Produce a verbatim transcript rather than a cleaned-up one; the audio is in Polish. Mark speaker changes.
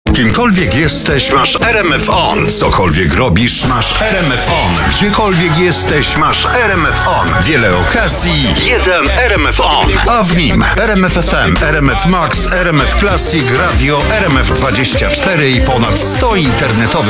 Speaker 1: Kimkolwiek jesteś, masz R M F On. Cokolwiek robisz, masz R M F On. Gdziekolwiek jesteś, masz R M F On. Wiele okazji, jeden R M F On. A w nim R M F F M, R M F Max, R M F Classic, radio, R M F dwadzieścia cztery i ponad sto internetowych